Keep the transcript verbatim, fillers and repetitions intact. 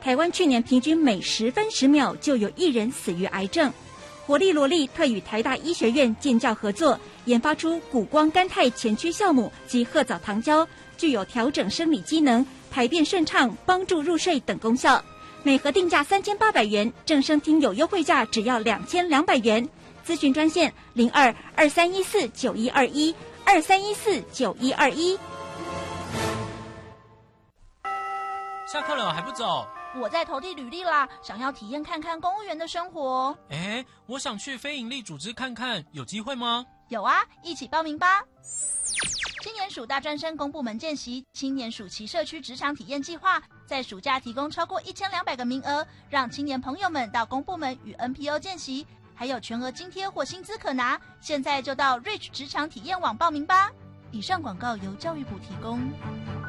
台湾去年平均每十分十秒就有一人死于癌症。活力罗力特与台大医学院建教合作，研发出谷胱甘肽前驱酵母及褐藻糖胶，具有调整生理机能、排便顺畅、帮助入睡等功效。每盒定价三千八百元，正声听友优惠价只要两千两百元。咨询专线零二二三一四九一二一二三一四九一二一。 下课了还不走？ 我在投递履历啦，想要体验看看公务员的生活。 哎，我想去非营利组织看看，有机会吗？ 有啊，一起报名吧。青年署大专生公部门见习青年暑期社区职场体验计划，在暑假提供超过一千两百个名额，让青年朋友们到公部门与 N P O 见习，还有全额津贴或薪资可拿。现在就到 Reach 职场体验网报名吧。以上广告由教育部提供。